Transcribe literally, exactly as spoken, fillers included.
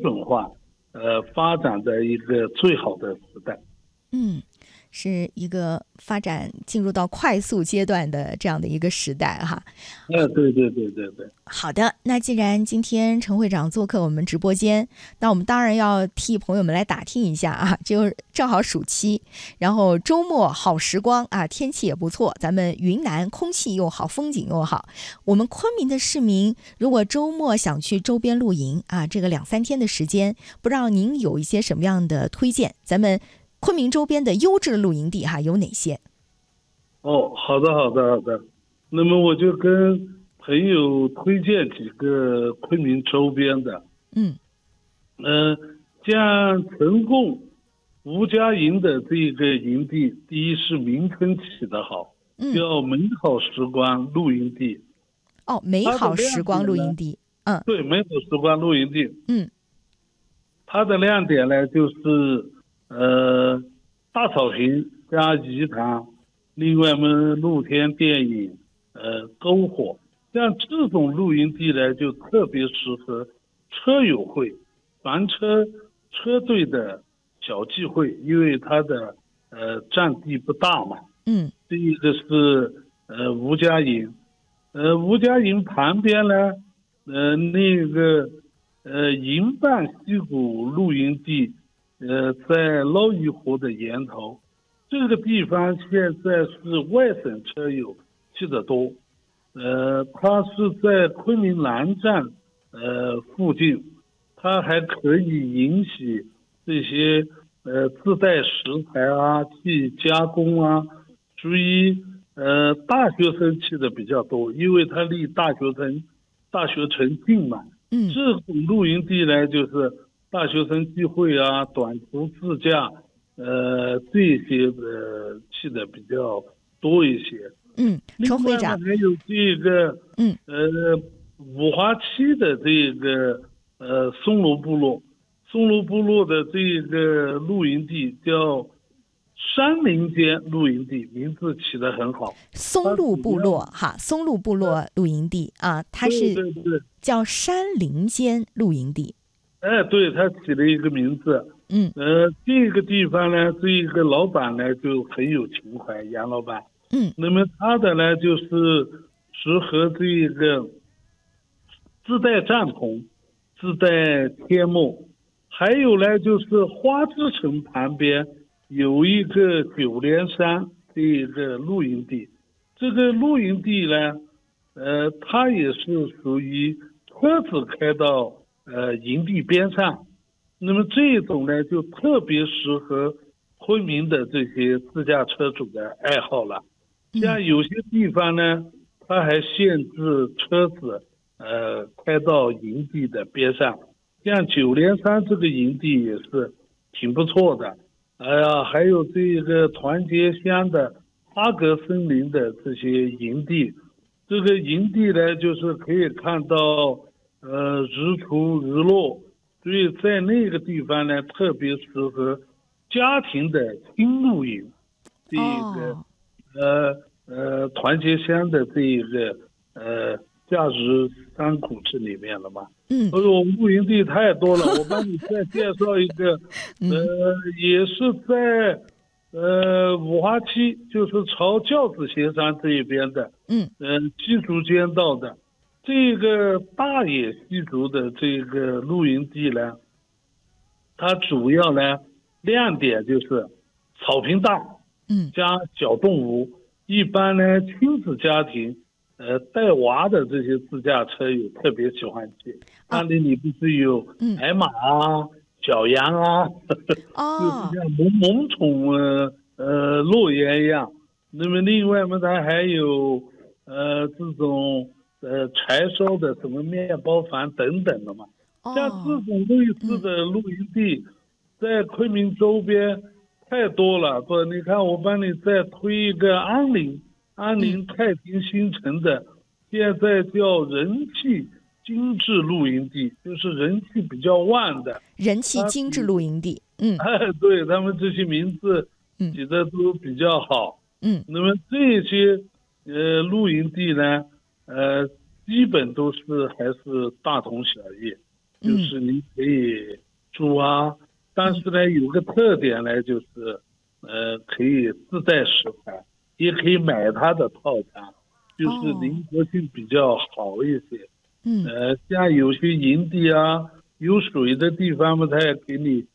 准化，呃，发展的一个最好的时代。 嗯，是一个发展进入到快速阶段的这样的一个时代哈。 呃，对对对对对。 好的，那既然今天陈会长做客我们直播间，那我们当然要替朋友们来打听一下啊，就正好暑期，然后周末好时光啊，天气也不错，咱们云南空气又好，风景又好。我们昆明的市民如果周末想去周边露营啊，这个两三天的时间，不知道您有一些什么样的推荐？咱们昆明周边的优质露营地哈有哪些？ 哦，好的好的好的。那么我就跟朋友推荐几个昆明周边的。 嗯。 呃，像陈贡吴家营的这个营地，第一是名称起得好， 嗯， 叫美好时光露营地。 哦，美好时光露营地。嗯， 对，美好时光露营地。 嗯， 它的亮点呢，就是呃大草坪加颐塘，另外嘛露天电影，呃篝火，像这种露营地呢，就特别适合车友会、房车车队的小聚会，因为它的呃占地不大嘛。 嗯， 这一个是呃吴家营，呃吴家营旁边呢，呃那个呃银半溪谷露营地，呃在捞鱼湖的沿头，这个地方现在是外省车友去的多。呃，它是在昆明南站呃附近，它还可以引起这些呃自带食材啊、去加工啊，属于呃大学生去的比较多，因为它离大学城大学城近嘛。 嗯， 这种露营地呢，就是大学生聚会啊、短途自驾，呃这些呃去的比较多一些。 嗯，陈会长。 另外呢，还有这个， 嗯， 呃，五华区的这个呃松萝部落，松萝部落的这个露营地叫山林间露营地，名字起得很好。 松鹿部落哈，松鹿部落露营地啊，它是对对对， 叫山林间露营地。 哎，对，他起了一个名字。 嗯， 呃，这个地方呢，这个老板呢就很有情怀，杨老板。 嗯， 那么他的呢就是适合这个自带帐篷、自带天幕，还有呢就是花之城旁边有一个九连山这个露营地，这个露营地呢，呃，它也是属于车子开到呃营地边上，那么这种呢就特别适合昆明的这些自驾车主的爱好了。像有些地方呢，它还限制车子呃开到营地的边上，像九连山这个营地也是挺不错的。哎呀，还有这个团结乡的哈格森林的这些营地，这个营地呢，就是可以看到呃日出日落，所以在那个地方呢，特别适合家庭的轻露营。这个、 哦、 呃呃团结乡的这一个呃假日山谷这里面了嘛。 嗯， 哎呦，露营地太多了，我帮你再介绍一个，呃，也是在呃五华区，就是朝教子斜山这一边的， 嗯， 呃，西竹街道的这个大野西竹的这个露营地呢，它主要呢亮点就是草坪大， 嗯， 加小动物，一般呢亲子家庭。呃，带娃的这些自驾车友特别喜欢去，那里里不是有矮马啊、嗯、小羊啊， 哦， 就是像萌萌宠呃呃乐园一样。那么另外嘛，它还有呃这种呃柴烧的什么面包房等等的嘛。 哦、 像这种类似的露营地，嗯、在昆明周边太多了。不，你看我帮你再推一个安林。安林太平新城的，现在叫人气精致露营地，就是人气比较旺的人气精致露营地。嗯， 哎，对，他们这些名字起的都比较好。 嗯， 那么这些呃露营地呢，呃，基本都是还是大同小异。 就是你可以住啊，但是呢有个特点呢，就是呃可以自带食材，也可以买它的套餐，就是灵活性比较好一些。 嗯， 呃，像有些营地啊，有水的地方嘛，它也给你